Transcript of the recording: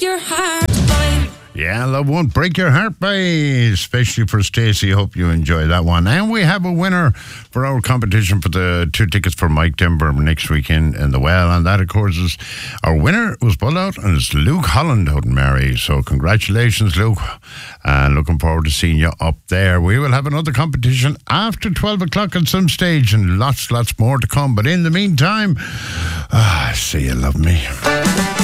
your heart by. Yeah, Love Won't Break Your Heart by, especially for Stacey. Hope you enjoy that one. And we have a winner for our competition for the 2 tickets for Mike Timber next weekend in the Well. And that, of course, is our winner was pulled out, and it's Luke Holland out in Mary. So congratulations, Luke. And looking forward to seeing you up there. We will have another competition after 12 o'clock at some stage, and lots more to come. But in the meantime, say you love me.